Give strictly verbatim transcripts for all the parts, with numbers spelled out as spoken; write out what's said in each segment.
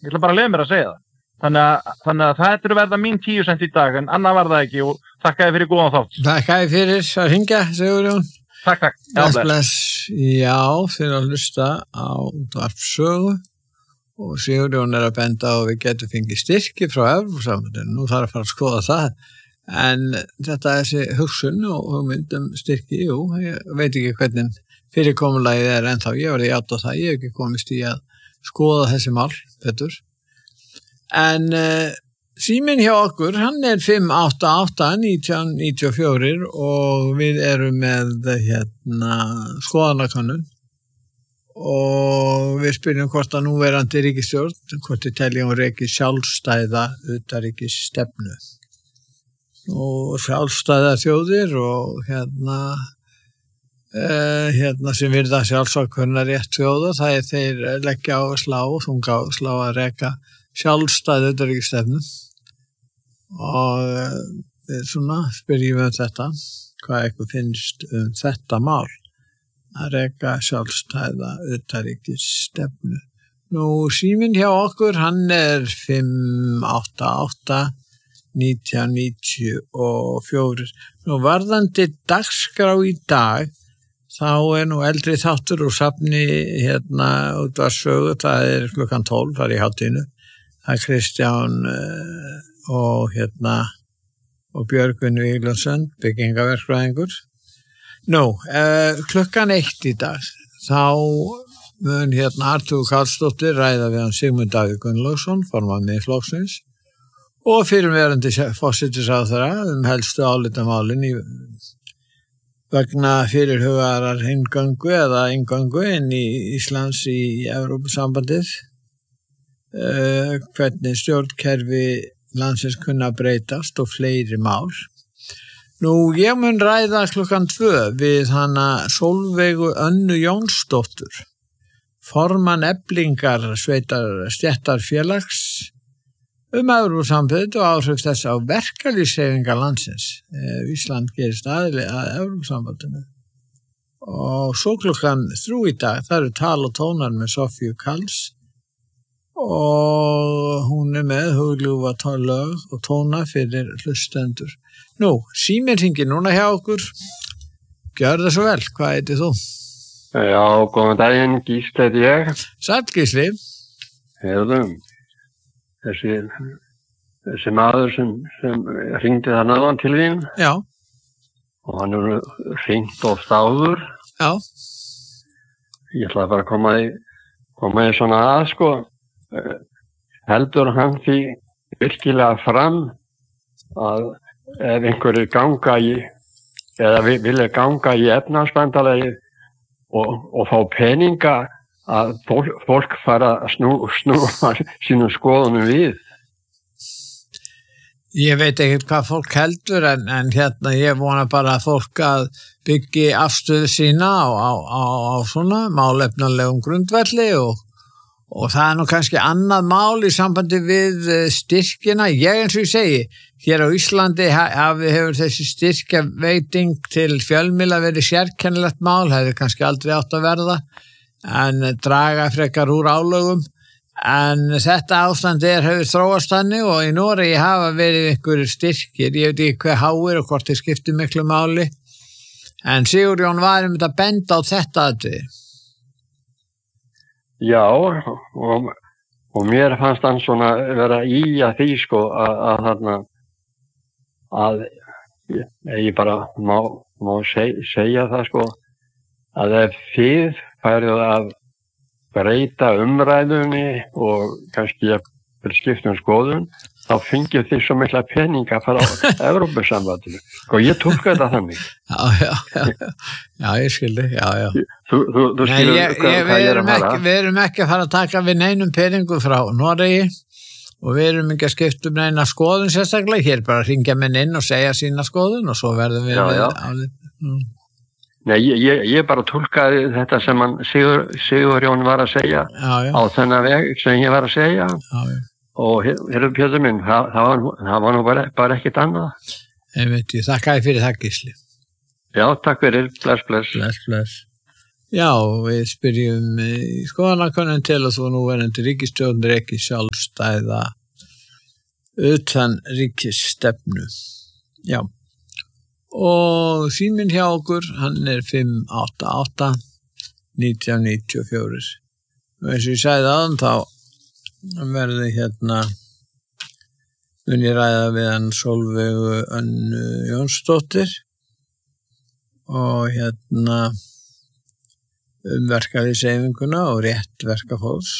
Ég ætla bara að leyfa mér að segja það. Þannig að, þannig að það er verða mín tíu cent í dag, en annað var það ekki og þakkaði fyrir góðan þátt. Þakkaði fyrir að hringja, Sigurjón. Takk, takk. Bless, bless. Já, fyrir að hlusta á útvarpssögu og Sigurjón er að benda á að við getum fengið styrki frá Evrópusambandinu. Nú þarf að fara að skoða það. En þetta er þessi hugsun og hugmyndum styrki, jú, ég veit ekki hvernig fyrirkomulagið er ennþá, ég var í átt á það, ég hef ekki komist í að skoða þessi mál, betur. En uh, síminn hjá okkur, hann er fimm átta átta nítján níutíu og fjögur og við erum með hérna skoðanakönnun og við spyrjum hvort að núverandi ríkisstjórn, hvort við teljum reki sjálfstæða utanríkisstefnu. Og sjálfstæða þjóðir og hérna uh, hérna sem virða sjálfsákvörðunar rétt þjóða, það er þeir leggja á að slá og þunga á að slá að reka sjálfstæða utanríkisstefnu og uh, við svona spyrjum um þetta, hvað eitthvað finnst um þetta mál að reka sjálfstæða utanríkisstefnu. Nú síminn hjá okkur, hann er fimm átta átta nítján níutíu og fjögur. Nú varðandi dagskrá í dag, þá er nú eldri þáttur úr safni hérna útvarpssögu, það er klukkan tólf, það er í hátinu. Það er Kristján uh, og hérna og Björgvin Víglundsson, byggingaverkfræðingur. Nú, uh, klukkan eitt í dag, þá mun hérna Artúr Karlsdóttir ræða við hann Sigmund Davíð Gunnlaugsson, formann Miðflokksins, og fyrirverandi forsætisráðherra um helstu álitamálin í vegna fyrirhugaðrar inngöngu eða inngöngu inn í Íslands í Evrópusambandið, uh, hvernig stjórnkerfi landsins kunna breytast og fleiri mál. Nú, ég mun ræða klukkan tvö við hana Sólveigu Önnu Jónsdóttur, formann Eflingar sveitar stéttarfélags um Evrópusambandið og áhrif þess á verkalýðshreyfingar landsins. Ísland gerist aðili að Evrópusambandinu. Og svo klukkan þrjú í dag, það eru tal og tónar með Sofíu Karls og hún er með hugljúfa lög og tóna fyrir hlustendur. Nú, síminn hringir núna hjá okkur. Gjör það svo vel, hvað heitir þú? Já, góðan daginn, Gísli heiti ég. Sæll Gísli. Heyrðum. Þessi, þessi maður sem, sem hringdi það náðan til þín. Já. Og hann er hringt oft áður. Já. Ég ætla bara að koma í, koma í svona að, sko. Heldur hann því virkilega fram að ef einhverju ganga í, eða vilja ganga í efnahagsbandalagið og, og fá peninga, að fólk, fólk fara að snú, snúa sínum skoðunum við? Ég veit ekkert hvað fólk heldur en, en hérna ég vona bara að fólk að byggi afstöðu sína á, á, á, á svona málefnalegum grundvelli og, og það er nú kannski annað mál í sambandi við styrkina. Ég eins og ég segi, hér á Íslandi hafi hefur þessi styrkjaveiting til fjölmiðla verið sérkennilegt mál, hefur kannski aldrei átt að verða, en draga frekar úr álögum, en þetta ástand er hefur þróast þannig og í Noregi hafa verið einhverjir styrkir, ég veit ekki hver háir og hvort þeir skiptu miklu máli, en Sigurjón var um þetta benda á þetta atriði. Já, og, og mér fannst hann svona vera í að því sko að, að þarna að ég, ég bara má, má seg, segja það sko að ef þið færið að breyta umræðunni og kannski að skipta um skoðun, þá fengið þið svo mikla peninga að fara á Evrópusambandinu. Og ég tólka þetta þannig. Já, já, já, já, ég skildi, já, já. Þú, þú, þú skilur Nei, ég, hvað, ég, hvað ég er að ekki, fara. við erum ekki að fara að taka við neinum peningum frá Noregi og við erum ekki að skipta um neina skoðun sérstaklega, hér bara hringja menn inn og segja sína skoðun og svo verðum við... Já, já. Við, mm. Nei, ég, ég, ég bara tólkaði þetta sem hann Sigur, Sigurjón var að segja já, já. á þennan veg sem ég var að segja. Já, já. Og hér er Pétur minn, það, það, var, það var nú bara, bara ekkert annað. Ég veit, ég þakka þér fyrir það, Gísli. Já, takk fyrir, bless, bless. Bless, bless. Já, við spyrjum í skoðanakönnun til að þú núverandi ríkisstjórn reki sjálfstæða utan ríkisstefnu. Já. Og síminn hjá okkur, hann er fimm átta átta nítján níutíu og fjögur. Og eins og ég sagði aðan þá verði hérna mun ég ræða við hann Sólveigu Önnu Jónsdóttir og hérna um verkalýðshreyfinguna og rétt verkafólks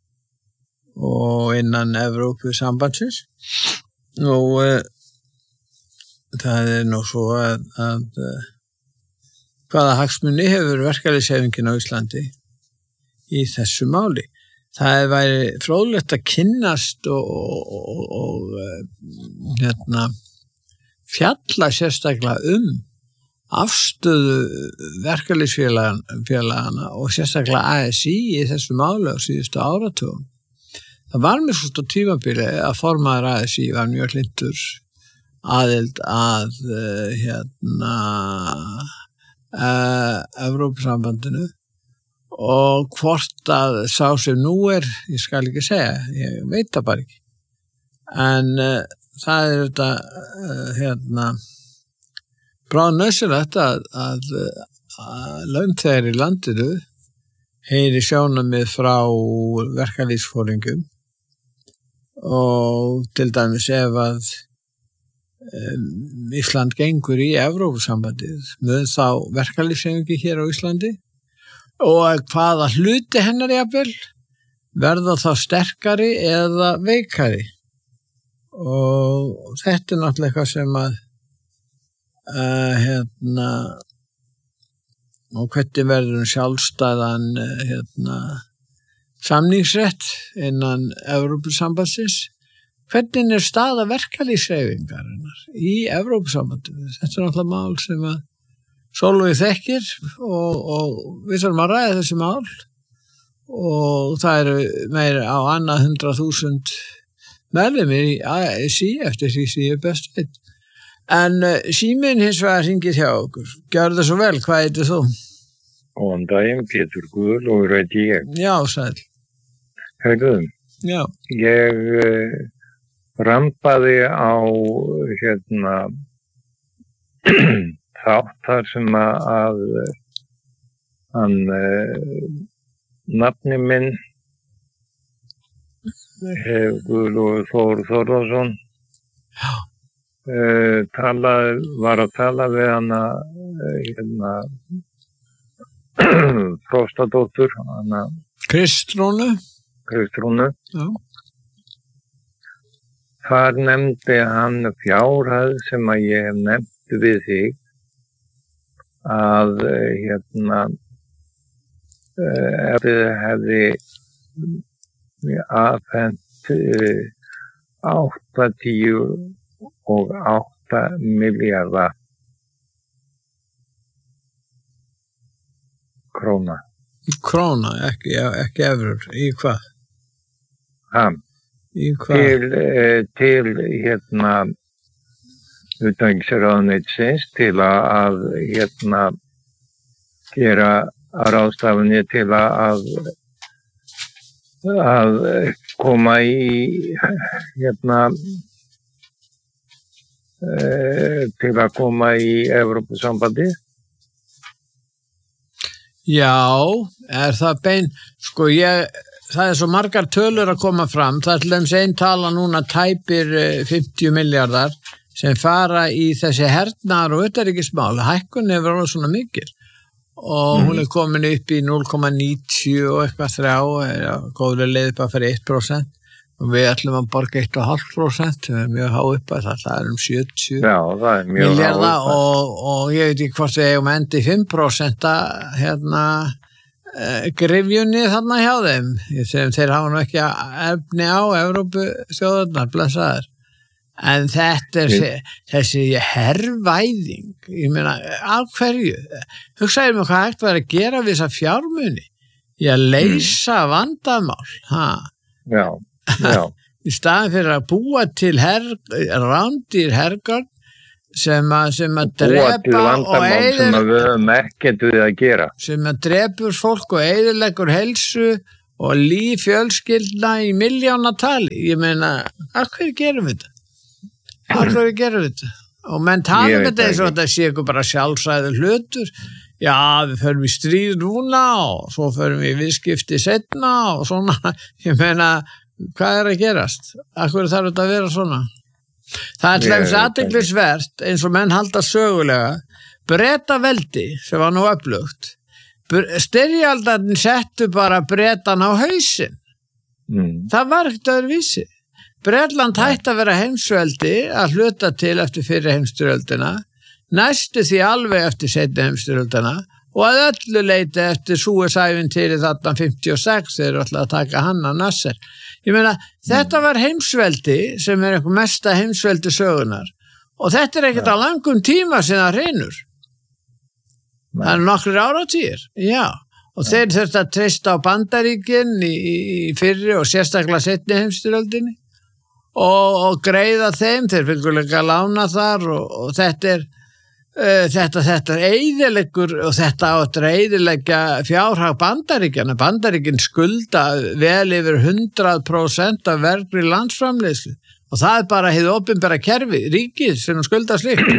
og innan Evrópusambandsins. Nú, uh, það er nú svo að, að uh, hvaða hagsmuni hefur verkalýðshreyfingin á Íslandi í þessu máli. Það væri fróðlegt að kynnast og, og, og, og uh, hérna, fjalla sérstaklega um afstöðu verkalýðsfélagana og sérstaklega A S I í þessu máli á síðustu áratugum. Það var mér svo tímabili að formaður A S I var mjög hlynntur aðild að uh, hérna uh, Evrópusambandinu og hvort að sá sem nú er, ég skal ekki segja, ég veit það bara ekki. En uh, það er þetta uh, hérna bráðnauðsynlegt að, að, að launþegar í landinu heyri sjónarmið frá verkalýðsforingum og til dæmis ef að um, Ísland gengur í Evrópusambandið með þá verkalýðshreyfingi hér á Íslandi og hvaða hluti hennar jafnvel verða þá sterkari eða veikari og þetta er náttúrulega eitthvað sem að Uh, hérna og hvernig verður sjálfstæðan uh, hérna samningsrétt innan Evrópusambandsins, hvernig er staða verkalýðshreyfingarinnar í Evrópusambandinu. Þetta er náttúrulega mál sem að Sólveig þekkir og, og við þurfum að ræða þessi mál og það eru meira á annað hundrað þúsund meðlimir í A S I eftir því sem ég er best veit. En uh, síminn hins vegar hringir hjá okkur. Gjörðu það svo vel, hvað heitir þú? Góðan daginn, Pétur Guðlaugur heiti ég. Já, sæl. Heyrðu, Já. ég uh, rampaði á hérna þátt þar sem að, að hann uh, nafni minn Guðlaugur Þór Þórðarsson Já. Uh, tala, var að tala við hana uh, hérna Frostadóttur hana Kristrúnu Kristrúnu Já. Þar nefndi hann fjárhæð sem að ég hef nefnt við þig að uh, hérna uh, ef þið hefði afhent uh, áttatíu og átta milljarða króna. Króna, ekki, ekki evrur. Í hvað? Ha, Í hvað? til, eh, til hérna utanríkisráðuneytisins til að, að hérna gera ráðstafanir til að að koma í hérna til að koma í Evrópusambandi. Já, er það bein, sko ég, það er svo margar tölur að koma fram, það er til dæmis einn tala núna tæpir fimmtíu milljarðar sem fara í þessi hernaðar og utanríkismál, hækkun hefur alveg svona mikil og mm. hún er komin upp í núll komma níutíu og eitthvað þrjá, er góðlega leið bara fyrir eitt prósent. Og við ætlum að borga eitt komma fimm prósent, það er mjög há uppað, það er um sjötíu Já, það er mjög milljarða há uppað. Og, og ég veit ekki hvort við eigum endi fimm prósent hérna eh, grifjunni þarna hjá þeim, þeim þeir hafa nú ekki efni á Evrópu þjóðurnar, blessaðar. En þetta er mm. þessi hervæðing, ég meina, af hverju? Hugsaðu mig hvað hægt var að gera við þessa fjármuni í að leysa mm. vandamál, ha? Já. Já. Í staðin fyrir að búa til her, rándir hergarn sem að, sem að búa til drepa og vandamál sem eyðileggur að við höfum ekkert við að gera. sem að drepur fólk og eyðileggur helsu og líf fjölskyldna í milljónatali. Ég meina, af hverju gerum við þetta? Af hverju gerum við þetta? Og menn tala Ég um veit þetta eins og ekki. þetta sé ykkur bara sjálfsæður hlutur. Já, við förum í stríð núna og svo förum við í viðskipti setna og svona. Ég meina, hvað er að gerast? Af hverju þarf þetta að vera svona? Það er Ég til þess veit ekki. athyglisvert eins og menn halda sögulega. Bretaveldi, sem var nú öflugt, styrjaldarnir settu bara Bretan á hausinn. Mm. Það var ekkert öðruvísi. Bretland hætti að vera heimsveldi að hluta til eftir fyrir heimstyrjöldina, næstu því alveg eftir seinni heimstyrjöldina og að öllu leiti eftir Suez-ævintýri þarna fimmtíu og sex þeir eru alltaf að taka hann að Nasser. Ég meina, þetta var heimsveldi sem er eitthvað mesta heimsveldi sögunar og þetta er ekkert á langum tíma sem það hreinur. Það er nokkur áratugir, já. Og þeir þurftu að treysta á Bandaríkin í, í fyrri og sérstaklega seinni heimstyrjöldinni og, og greiða þeim, þeir fengur líka að lána þar og, og þetta er uh, þetta, þetta er eyðileggur og þetta á að eyðileggja fjárhag Bandaríkjana. Bandaríkin skulda vel yfir hundrað prósent af vergri landsframleiðslu og það er bara hið opinbera kerfi, ríkið sem skulda slíkt.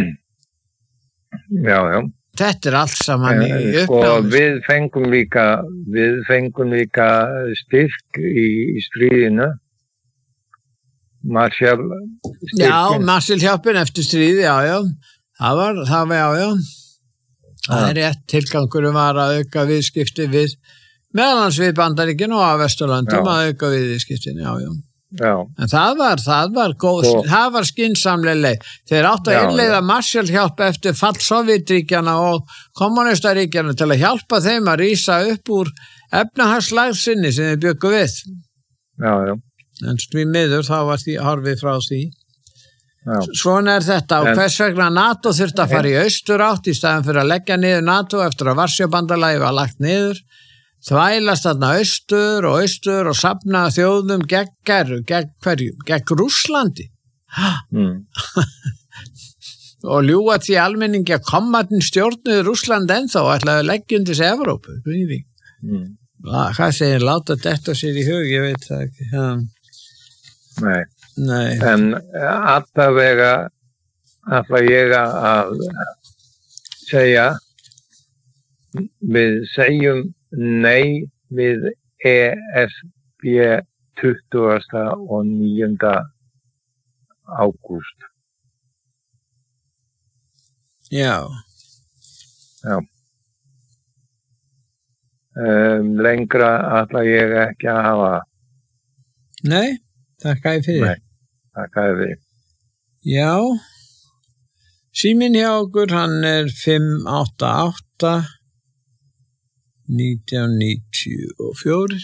Já, já. Þetta er allt saman í Eh, Sko, uppnámi. við fengum líka, við fengum líka styrk í, í stríðinu. Marshall styrkin. Já, Marshall-hjálpin eftir stríði, já, já. Það var, það var, já, já. Það er rétt, tilgangurum var að auka viðskipti við, meðalans við Bandaríkin og að Vesturlöndum Já. að auka viðskiptin, já, já. Já, En það var, það var góð, Og- það var skynsamleg leið. Þeir áttu að Já, innleiða Marshall-hjálp eftir fall Sovjetríkjana og kommunistaríkjana til að hjálpa þeim að rísa upp úr efnahagslægsinni sem þeir bjöggu við. já, já. En því miður þá var því horfið frá því. já. Svona er þetta og En- hvers vegna NATO þurfti að fara í austur átt í staðan fyrir að leggja niður NATO eftir að Varsjárbandalagið var lagt niður, þvælast þarna austur og austur og safna þjóðum gegn, gegn, gegn hverju, gegn Rússlandi Mm. og ljúga því almenningi að komatin stjórnuði Rússland ennþá og ætlaði að leggja undir sig Evrópu. Mm. Hvað segir, láta þetta sér í hug, ég veit það ekki. Ja. Nei. Nei. En allavega ætla ég að segja við segjum nei við E S B tuttugasta og níunda ágúst. Já. Já. Um, lengra ætla ég ekki að hafa. Nei, þakka ég fyrir. Nei. Þakka þér fyrir. Já, síminn hjá okkur, hann er fimm átta átta nítján níutíu og fjögur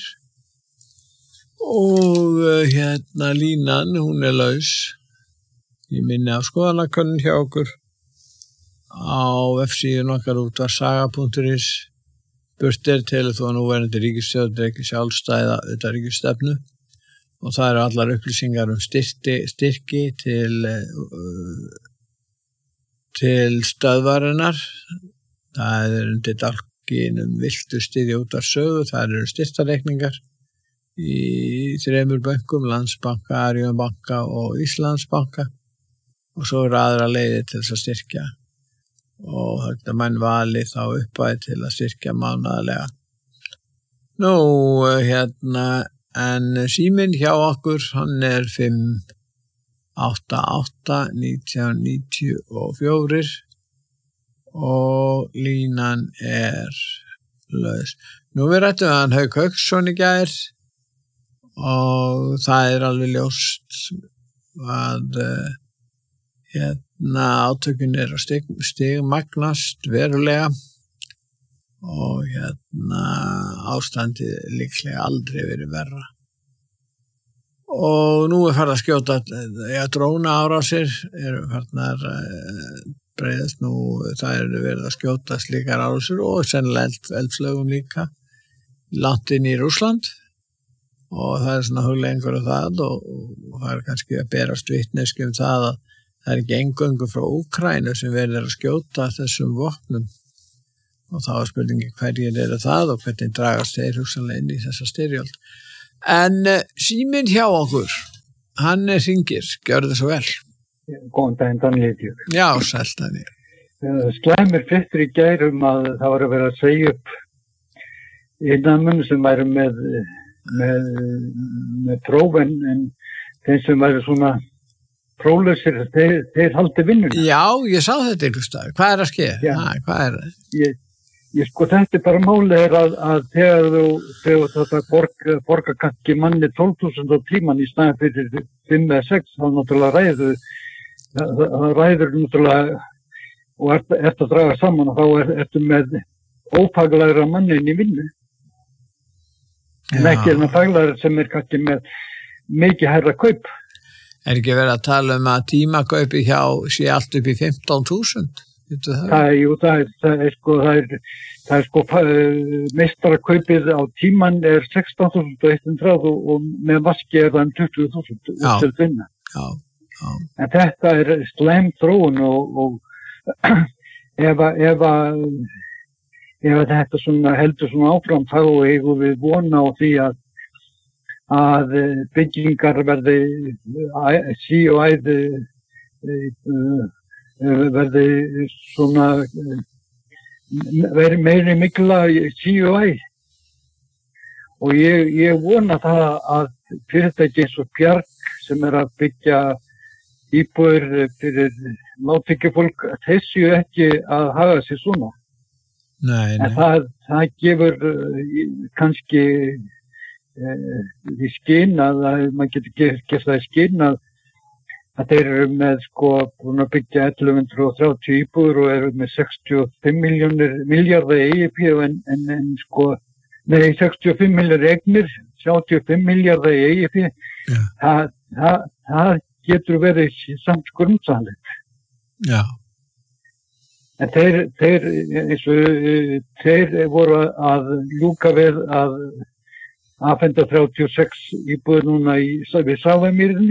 og uh, hérna línan, hún er laus. Ég minni á skoðanakönnun hjá okkur á vefsíðun okkar útvarsaga punktur is. Burt er til þó að nú verðandi ríkisstjórn er ekki sjálfstæða utanríkisstefnu og það eru allar upplýsingar um styrki, styrki til, uh, til stöðvarinnar. Það er undir dálkinum viltu styðja út af sögu, það eru styrtareikningar í þremur bönkum, Landsbanka, Arionbanka og Íslandsbanka og svo eru aðra leiðir til þess að styrkja og þetta menn vali þá uppæði til að styrkja mánaðarlega. Nú, hérna, en síminn hjá okkur, hann er fimm átta átta nítján níutíu og fjögur og línan er laus. Nú við rættum að hann Hauk Hauksson í gær og það er alveg ljóst að uh, hérna átökin er að stig, stigmagnast verulega og hérna ástandi líklega aldrei verið verra. Og nú er farið að skjóta, ja, dróna árásir eru farnar uh, breiðast nú, það eru verið að skjóta slíkar árásir og sennilega eld, eldslögum líka langt inn í Rússland og það er svona hugleiðingur af það og, og það er kannski að berast vitneski um það að það er ekki eingöngu frá Úkraínu sem verður að skjóta þessum vopnum og þá er spurningi hverjir eru það og hvernig dragast þeir hugsanlega inn í þessa styrjöld. En uh, síminn hjá okkur, hann hringir, gjörðu svo vel. Góðan daginn, Daniel Ítjök. Já, sæll Daniel. Slæmir fréttir í gær um að það var að vera að segja upp innanmenn sem væri með, með, með próf en, en þeim sem væri svona próflausir, þeir, þeir haldi vinnuna. Já, ég sá þetta einhvers staðar. Hvað er að skeið? Ha, hvað er það? Ég, ég sko þetta er bara málið er að, að þegar þú, þegar þetta borga, borga kannski manni tólf þúsund á tíman í staðin fyrir fimm eða sex, þá náttúrulega ræður, það, það ræður náttúrulega og ert, ert að draga saman og þá er, ertu með ófaglæra mannin í vinnu. En ekki er með faglæra sem er kannski með mikið hærra kaup. Er ekki verið að tala um að tímakaupi hjá sé allt upp í fimmtán þúsund? Það? Það, jú, það, er, það er sko, það er, það er sko meistarakaupið á tíman er sextán þúsund hundrað og, og með vaski er það um tuttugu þúsund. Já, já, já. En þetta er slæm þróun og, og ef, ef, ef þetta svona heldur svona áfram þá eigum við vona á því að að byggingar verði sí og æði verði svona verði meiri mikla sí og æ og ég, ég vona það að fyrirtæki eins og Bjarg sem er að byggja íbúðir fyrir lágtekjufólk þessu ekki að haga sig svona. Nei, nei. En það, það gefur kannski í skinn að maður getur gert það í skinn að, að þeir eru með sko búin að byggja ellefu hundruð þrjátíu íbúður og eru með sextíu og fimm milljónir milljarða í E I P en, en, en sko nei sextíu og fimm milljarða eignir þrjátíu og fimm milljarða í E I P Já. það, það, það getur verið samt skrumsanlegt. Já. En þeir, þeir, eins og þeir voru að ljúka við að afhenda þrjátíu og sex íbúðir núna í, við Safamýrinni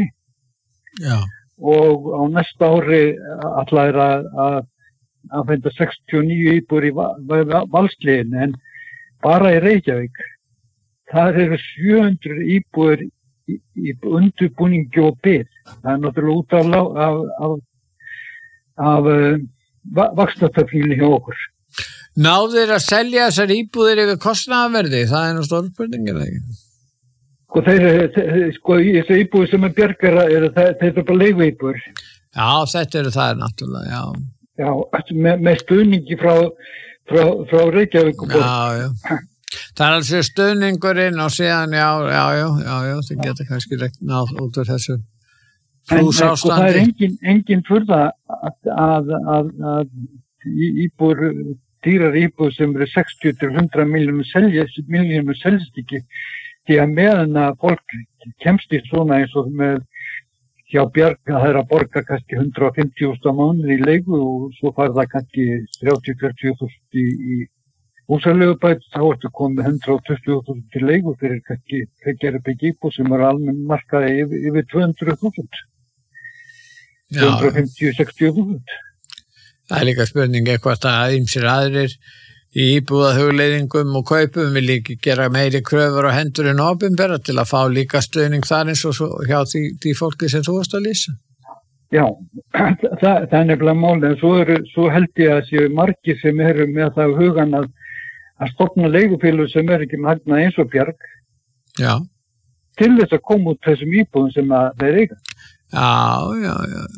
og á næsta ári ætlaðir að, að afhenda sextíu og níu íbúðir í Valsliðin en bara í Reykjavík þar eru sjö hundruð íbúðir í, í undirbúningi og bið. Það er náttúrulega út af, af, af, af uh, vaxtatöflinu hjá okkur. Náður að selja þessar íbúðir yfir kostnaðarverði? Það er nú stór spurningin, ekki? Sko, þeir, þeir, sko, þessi íbúðir sem er bjargara, er, þeir, þeir eru bara leiguíbúðir. Já, þetta eru það náttúrulega, já. Já, með, með stuðningi frá, frá, frá Reykjavík og borg. Já, já. Það er alveg stuðningurinn og síðan, já, já, já, já, já, það geta kannski náð út úr þessu plúsástandi. En sko, það er engin, engin furða að, að, að, að íbúðir dýrar íbúð sem eru sextíu til hundrað miljónum seljast ekki því að meðan að fólk kemst í svona eins og með hjá Bjarg að það er að borga kannski hundrað og fimmtíu þúsund á mánuði í leigu og svo fær það kannski þrjátíu til fjörutíu þúsund í, í húsaleigubætur, þá ertu komið hundrað og tuttugu þúsund í leigu fyrir kannski tveggja bygg íbúð sem eru almenn markaði yfir, yfir tvö hundruð þúsund. tvö hundruð fimmtíu til sextíu þúsund. Það er líka spurning eitthvað að ýmsir aðrir í íbúðahugleiðingum og kaupum vil ekki gera meiri kröfur á hendur en opinbera til að fá líka stuðning þar eins og svo, hjá því, því fólki sem þú varst að lýsa. Já, það, það er nefnilega málið en svo, eru, svo held ég að séu margir sem eru með það hugan að, að stofna leigufélög sem er ekki með hagnað eins og Bjarg. Já. Til þess að koma út þessum íbúðum sem að þeir eiga. Já, já, já.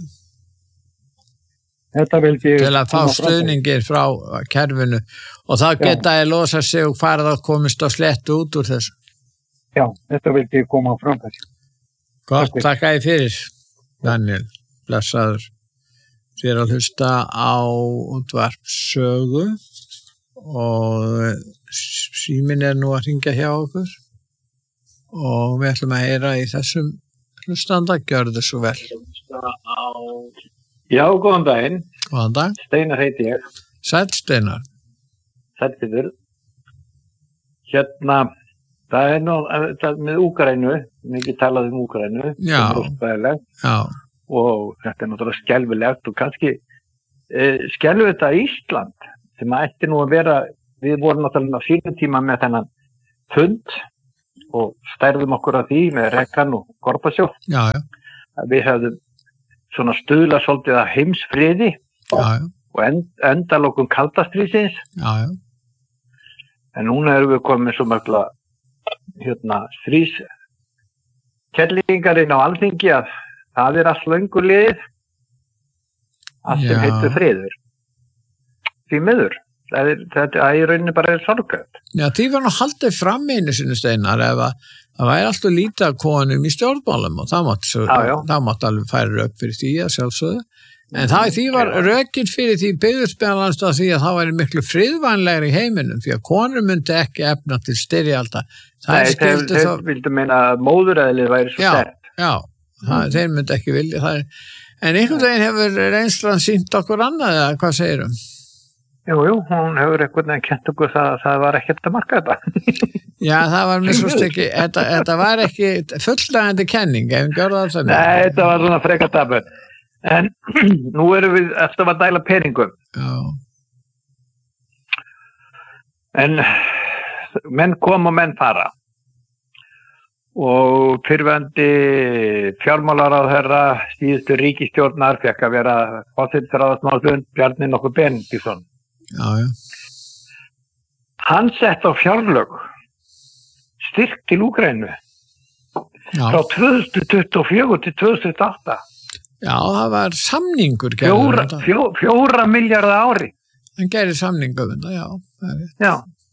Þetta vildi til að fá stuðningir frá kerfinu og þá geta ég losa sig og farið að komist á slettu út úr þessu. Já, þetta vildi ég koma á framfæri. Gott, takk að ég fyrir, Daniel, blessaður. Þér að hlusta á útvarpssögu og síminn er nú að hringja hjá okkur og við ætlum að heyra í þessum hlustanda, gjörðu svo vel. Já, góðan daginn. Góðan dag. Steinar heiti ég. Sæll Steinar. Sæll Pétur. Hérna, það er nú það með Úkraínu, mikið talað um Úkraínu. Já. Já. og þetta er náttúrulega skelfilegt og kannski eh, skelfur þetta Ísland sem ætti nú að vera, við vorum náttúrulega á sínum tíma með þennan fund og stærðum okkur að því með Reagan og Gorbachev. Já, já. Við hefðum svona stuðla svolítið að heimsfriði Já, já. og end, endalokum kaldastríðsins. Já, já. En núna erum við komið svo mörgla hérna stríðs kellingarinn á Alþingi að það er allt löngu liðið allt sem Já. heitir friður. Því miður. Það er, þetta er í rauninni bara sorgrætt. Já, því var nú haldið fram einu sinni Steinar ef að það væri alltaf lítið af konum í stjórnmálum og það mátti, svo, Já, já. það mátti alveg færa upp fyrir því að sjálfsögðu. En það því var rökin fyrir því byggðurspjálans að því að það væri miklu friðvænlegri í heiminum því að konur myndi ekki efna til styrjalda. Það Nei, þeir, skildi þeir þá... vildu meina að móðuræðlið væri svo Já, sterkt. já, það, Mm. þeir myndi ekki vilja það. Er... En einhvern veginn hefur reynslan sýnt okkur annað eða hvað segirum? Jú, jú, hún hefur einhvern veginn kent okkur það að það var ekkert að marka þetta. Já, það var mér svo stekki, þetta, þetta var ekki fullnægjandi kenning, ef við gjörðum það þannig. Nei, þetta var svona frekar dabur. En nú erum við eftir að dæla peningum. Já, En menn kom og menn fara. Og fyrrverandi fjármálaráðherra síðustu ríkisstjórnar fekk að vera forsætisráðsmaður Bjarni nokkuð Benediktsson. já, já. Hann sett á fjárlög styrk til Úkraínu Já, frá tvö þúsund tuttugu og fjögur til tvö þúsund tuttugu og átta. já, það var samningur gerður Fjóra, um þetta. fjó, fjóra milljarða ári. Hann gerir samningur um þetta, já. það er rétt. Já.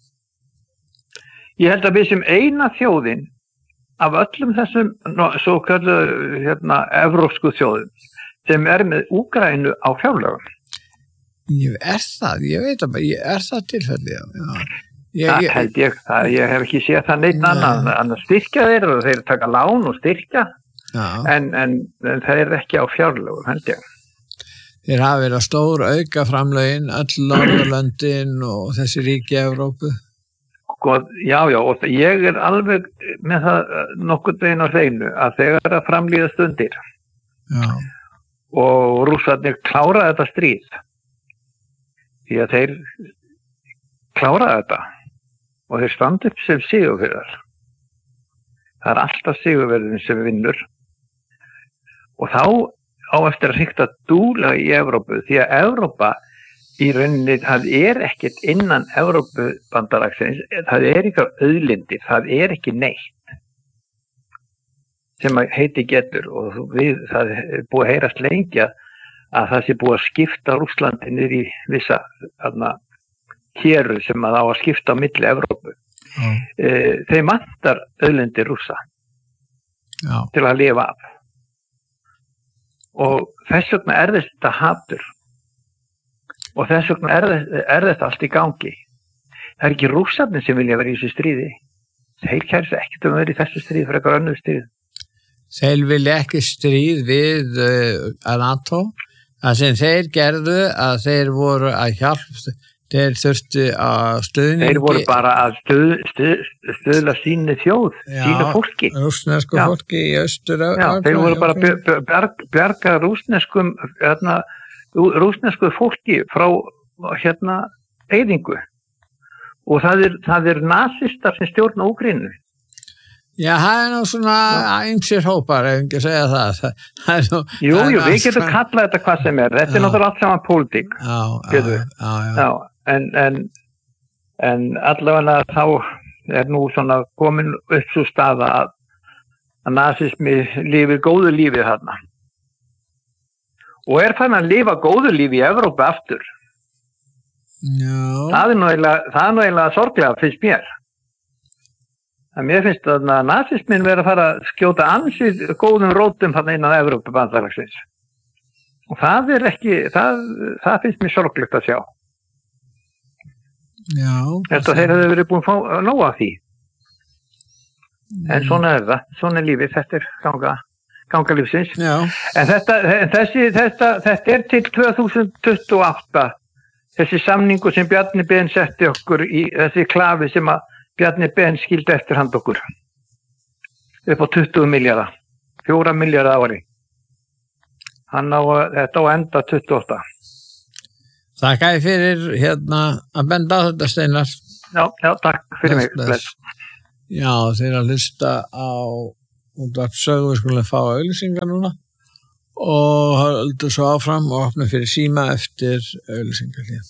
Ég held að við sem eina þjóðin af öllum þessum no, svo kallu hérna evrópsku þjóðum sem er með Úkraínu á fjárlögum. Ég er það, ég veit að ég er það tilfelli, já. já. Ég, Það ég, held ég, það, ég hef ekki séð það neitt Nei. annað, annað styrkja þeir og þeir taka lán og styrkja já. en, en, en það er ekki á fjárlögum held ég. Þeir hafa verið að stór auka framlögin, öll Norðurlöndin og þessi ríki Evrópu. Og, já, já, og ég er alveg með það nokkurn veginn á hreinu að þegar að framlíða stundir Já, og rússarnir klára þetta stríð því að þeir klára þetta og þeir standa upp sem sigurverðar. Það er alltaf sigurverðin sem vinnur og þá á eftir að hrikta dúla í Evrópu því að Evrópa í rauninni, það er ekkert innan Evrópubandalagsins, það er ekki auðlindir, það er ekki neitt sem að heiti getur og við, það er búið að heyrast lengi að það sé búið að skipta Rússlandi niður í vissa þarna héru sem að á að skipta á milli Evrópu. já, E, þeim vantar auðlindir Rússa já, til að lifa af og þess vegna er þetta hatur og þess vegna er, er þetta allt í gangi. Það er ekki Rússarnir sem vilja vera í þessu stríði. Þeir kæri sig ekkert um að vera í þessu stríði fyrir eitthvað önnur stríð. Þeir vilja ekki stríð við uh, að NATO. Það sem þeir gerðu að þeir voru að hjálpa, þeir þurftu að stuðningi. Þeir voru bara að stuð, stuð, stuðla sínu þjóð, Já, sínu fólki. Rússnesku Já. fólki í austur. Já, þeir voru bara að bjar- bjar- bjarga rússneskum, hérna, rússnesku fólki frá hérna eyðingu. Og það er, það er nasistar sem stjórna Úkraínu. Já, það er nú svona ýmsir hópar, ef ekki að segja það. það, það er nú, Jú, það er jú, nú við allt getum fram- kallað þetta hvað sem er. Þetta Já. er náttúrulega allt saman pólitík. Já, já, Getum já, við. já, já. Já, en, en, en allavega þá er nú svona komin upp svo staða að, að nasismi lifir góðu lífið þarna. Og er fann að lifa góðu lífi í Evrópu aftur. Já, Það er nú eiginlega, það er nú eiginlega sorglega finnst mér. að mér finnst að nasismin verið að fara að skjóta ansið góðum rótum hann innan Evrópubandalagsins. Og það er ekki, það, það finnst mér sorglegt að sjá. Já. Þetta þeir hefur verið búin að fá nóg af því. En svona er það, svona er lífið, þetta er ganga, ganga lífsins. Já. En þetta, þessi, þetta, þetta er til tvö þúsund tuttugu og átta, þessi samningu sem Bjarni Ben setti okkur í, þessi klafi sem að Bjarni Ben skildi eftir hand okkur. Upp á tuttugu milljarða, fjóra milljarða ári. hann á að, þetta á að enda tuttugu og átta. Þakka ég fyrir hérna að benda á þetta, Steinar. Já, já, takk fyrir mig. Bless. Já, þeir að hlusta á útvarpssögu, við skulum fá auglýsingar núna og höldu svo áfram og opna fyrir síma eftir auglýsingar hér.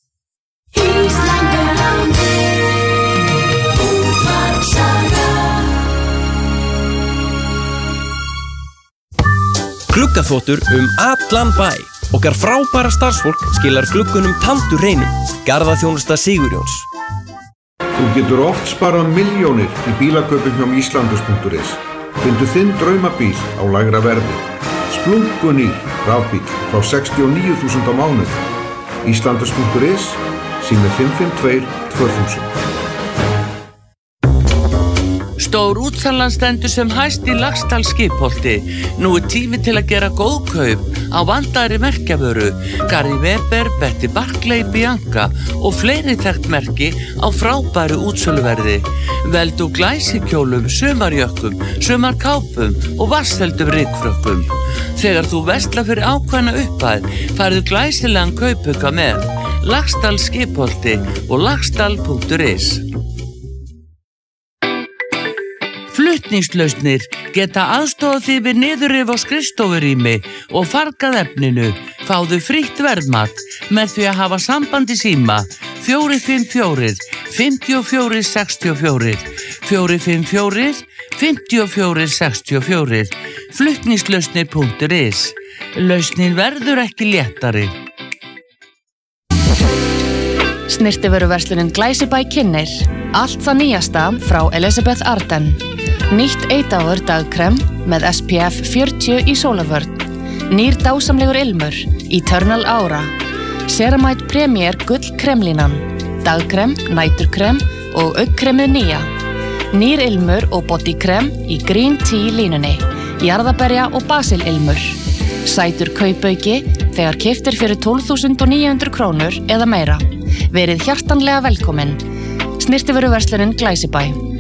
Gluggaþvottur um allan bæ. Okkar frábæra starfsfólk skilar gluggunum tandur hreinum. Garðaþjónusta Sigurjóns. Þú getur oft sparað milljónir í bílakaupum hjá Íslandus punktur is. Fyndu þinn draumabíl á lægra verði. Splunkunýr rafbíl frá sextíu og níu þúsund á mánuði. Íslandus punktur is, sími fimm fimm tvö tvö þúsund. Stór útsalan stendur sem hæst í Laxdal skipholti. Nú er tími til að gera góð kaup á vandaðri merkjavöru, Gary Weber, Betty Barclay, Bianca og fleiri þekkt merki á frábæru útsöluverði. Veldu glæsikjólum, sumarjökkum, sumarkápum og vatnsfeldum rykfrökkum. Þegar þú verslar fyrir ákveðna upphæð, færðu glæsilegan kaupauka með Laxdal skipholti og laxdal punktur is. Flutningslausnir geta aðstofað þig við niðurrif á skrifstofurými og fargað efninu. Fáðu frítt verðmat með því að hafa samband í síma fjögur fimm fjögur, fimm fjögur sex fjögur, fjögur fimm fjögur, fimm fjögur sex fjögur, flutningslausnir punktur is. Lausnin verður ekki léttari. Snyrtivöruverslunin Glæsibæ kynnir allt það nýjasta frá Elizabeth Arden. Nýtt eitt-áður dagkrem með S P F fjörutíu í sólarvörn. Nýr dásamlegur ilmur Eternal Aura. Ceramide Premier gull kremlínan. Dagkrem, næturkrem og augnkremið nýja. Nýr ilmur og bodykrem í Green Tea línunni. Jarðaberja og basililmur. Sætur kaupauki þegar keyptir fyrir tólf þúsund níu hundruð krónur eða meira. Verið hjartanlega velkomin. Snyrtivöruverslunin Glæsibæ.